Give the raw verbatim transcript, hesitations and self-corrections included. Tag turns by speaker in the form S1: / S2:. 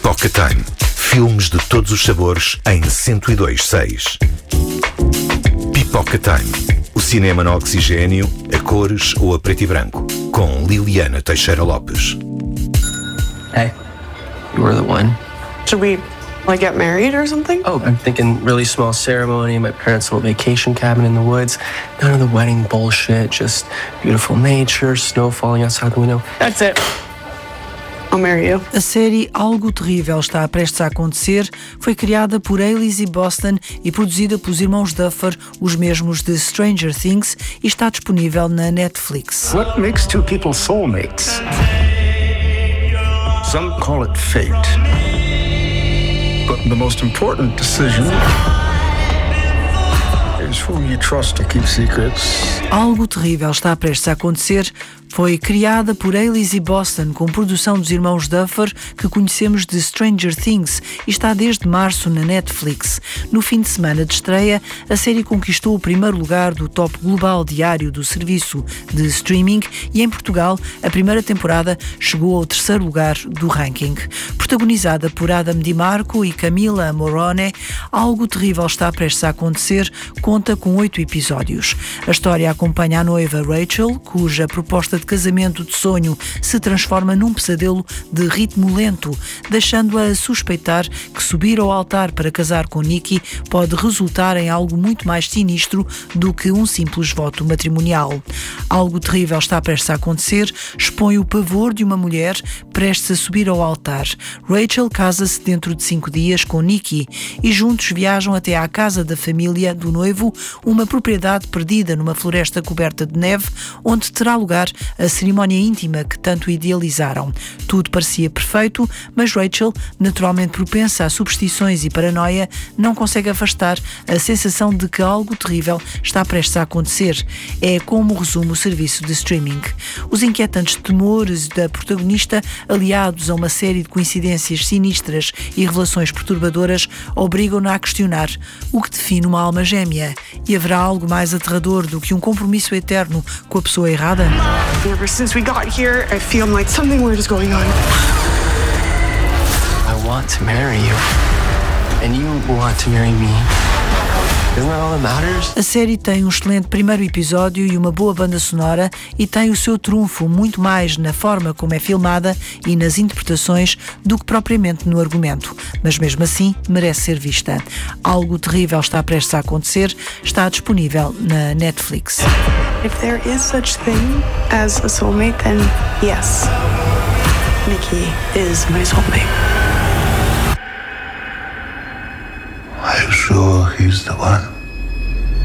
S1: Pipoca Time. Filmes de todos os sabores em cento e dois ponto seis. Pipoca Time. O cinema no oxigênio, a cores ou a preto e branco. Com Liliana Teixeira Lopes.
S2: Hey, you were the one.
S3: Should we, like, get married or something?
S2: Oh, I'm thinking really small ceremony, my parents' little vacation cabin in the woods. None of the wedding bullshit, just beautiful nature, snow falling outside the window.
S3: That's it. I'll marry you.
S4: A série Algo Terrível está prestes a acontecer. Foi criada por Ailey Boston e produzida pelos irmãos Duffer, os mesmos de Stranger Things, e está disponível na Netflix.
S5: What makes two people soulmates? Some call it fate. But the most important decision is who you trust to keep secrets.
S4: Algo Terrível está prestes a acontecer. Foi criada por Ailey Boston, com produção dos irmãos Duffer, que conhecemos de Stranger Things, e está desde março na Netflix. No fim de semana de estreia, a série conquistou o primeiro lugar do top global diário do serviço de streaming e, em Portugal, a primeira temporada chegou ao terceiro lugar do ranking. Protagonizada por Adam DiMarco e Camila Morrone, Algo Terrível está prestes a acontecer, conta com oito episódios. A história acompanha a noiva Rachel, cuja proposta de casamento de sonho se transforma num pesadelo de ritmo lento, deixando-a a suspeitar que subir ao altar para casar com Nicky pode resultar em algo muito mais sinistro do que um simples voto matrimonial. Algo Terrível está prestes a acontecer expõe o pavor de uma mulher prestes a subir ao altar. Rachel casa-se dentro de cinco dias com Nicky e juntos viajam até à casa da família do noivo, uma propriedade perdida numa floresta coberta de neve, onde terá lugar a cerimónia íntima que tanto idealizaram. Tudo parecia perfeito, mas Rachel, naturalmente propensa a superstições e paranoia, não consegue afastar a sensação de que algo terrível está prestes a acontecer. É como resume o serviço de streaming. Os inquietantes temores da protagonista, aliados a uma série de coincidências sinistras e revelações perturbadoras, obrigam-na a questionar o que define uma alma gêmea. E haverá algo mais aterrador do que um compromisso eterno com a pessoa errada?
S3: Ever since we got here, I feel like something weird is going on.
S2: I want to marry you. And you want to marry me. Isn't that all that matters?
S4: A série tem um excelente primeiro episódio e uma boa banda sonora, e tem o seu trunfo muito mais na forma como é filmada e nas interpretações do que propriamente no argumento, mas mesmo assim merece ser vista. Algo Terrível está prestes a acontecer, está disponível na Netflix.
S3: If there is such thing as a soulmate, then yes, Nicky is my soulmate.
S5: Are you sure he's the one?